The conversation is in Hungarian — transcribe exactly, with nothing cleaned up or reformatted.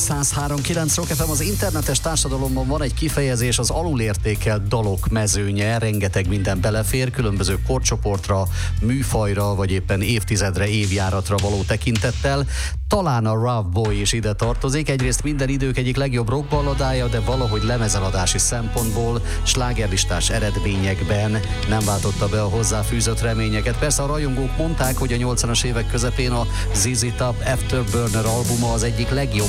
száz három kilenc Rock ef em. Az internetes társadalomban van egy kifejezés, az alulértékelt dalok mezőnye, rengeteg minden belefér, különböző korcsoportra, műfajra, vagy éppen évtizedre, évjáratra való tekintettel. Talán a Rough Boy is ide tartozik, egyrészt minden idők egyik legjobb rockballadája, de valahogy lemezeladási szempontból, slágerlistás eredményekben nem váltotta be a hozzáfűzött reményeket. Persze a rajongók mondták, hogy a nyolcvanas évek közepén a zé zé Top Afterburner albuma az egyik legjobb